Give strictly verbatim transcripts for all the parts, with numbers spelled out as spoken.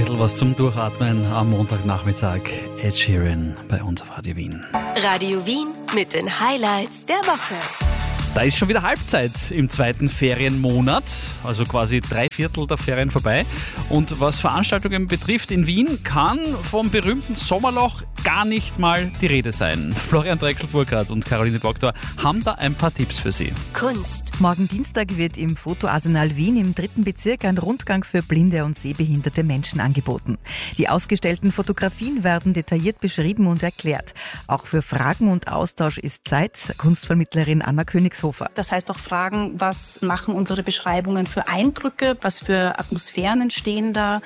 bisschen was zum Durchatmen am Montagnachmittag. Ed Sheeran bei uns auf Radio Wien. Radio Wien mit den Highlights der Woche. Da ist schon wieder Halbzeit im zweiten Ferienmonat, also quasi drei Viertel der Ferien vorbei. Und was Veranstaltungen betrifft in Wien, kann vom berühmten Sommerloch gar nicht mal die Rede sein. Florian Drechsel-Burkhardt und Caroline Proctor haben da ein paar Tipps für Sie. Kunst. Morgen Dienstag wird im Fotoarsenal Wien im dritten Bezirk ein Rundgang für blinde und sehbehinderte Menschen angeboten. Die ausgestellten Fotografien werden detailliert beschrieben und erklärt. Auch für Fragen und Austausch ist Zeit. Kunstvermittlerin Anna Königshofer. Das heißt auch fragen, was machen unsere Beschreibungen für Eindrücke, was für Atmosphären entstehen da.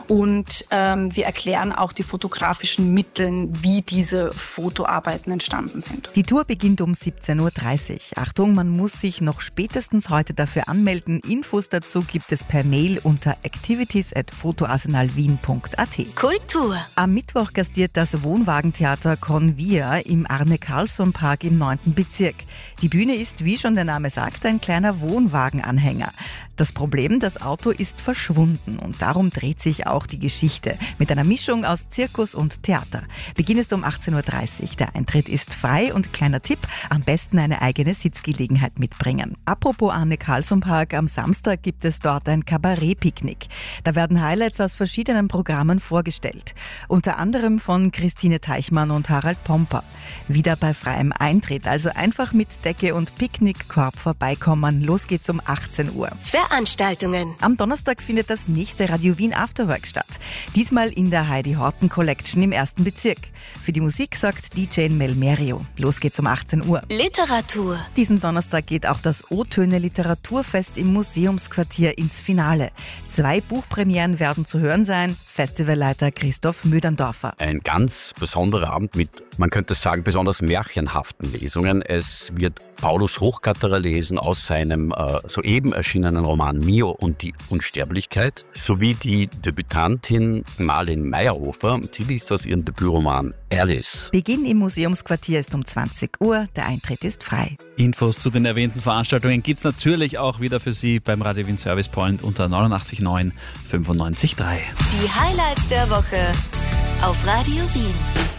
Und ähm, wir erklären auch die fotografischen Mittel, wie diese Fotoarbeiten entstanden sind. Die Tour beginnt um siebzehn Uhr dreißig. Achtung, man muss sich noch spätestens heute dafür anmelden. Infos dazu gibt es per Mail unter activities at fotoarsenalwien punkt at. Kultur. Am Mittwoch gastiert das Wohnwagentheater Convia im Arne-Carlsson-Park im neunten Bezirk. Die Bühne ist, wie schon der Name sagt, ein kleiner Wohnwagenanhänger. Das Problem, das Auto ist verschwunden und darum dreht sich auch die Geschichte mit einer Mischung aus Zirkus und Theater. Beginn ist um achtzehn Uhr dreißig. Der Eintritt ist frei und kleiner Tipp, am besten eine eigene Sitzgelegenheit mitbringen. Apropos Arne-Carlsson-Park, am Samstag gibt es dort ein Kabarett-Picknick. Da werden Highlights aus verschiedenen Programmen vorgestellt. Unter anderem von Christine Teichmann und Harald Pomper. Wieder bei freiem Eintritt, also einfach mit Decke und Picknickkorb vorbeikommen. Los geht's um achtzehn Uhr. Veranstaltungen. Am Donnerstag findet das nächste Radio Wien Afterwork statt. Diesmal in der Heidi Horten Collection im ersten Bezirk. Für die Musik sorgt D J Melmerio. Los geht's um achtzehn Uhr. Literatur. Diesen Donnerstag geht auch das O-Töne Literaturfest im Museumsquartier ins Finale. Zwei Buchpremieren werden zu hören sein. Festivalleiter Christoph Möderndorfer. Ein ganz besonderer Abend mit, man könnte sagen, besonders märchenhaften Lesungen. Es wird Paulus Hochgatterer lesen aus seinem äh, soeben erschienenen Roman Mio und die Unsterblichkeit, sowie die Debütantin Marlene Meyerhofer. Sie liest aus ihrem Debütroman Alice. Beginn im Museumsquartier ist um zwanzig Uhr. Der Eintritt ist frei. Infos zu den erwähnten Veranstaltungen gibt's natürlich auch wieder für Sie beim Radio Wien Service Point unter neunundachtzig neun fünfundneunzig drei. Die Highlights der Woche auf Radio Wien.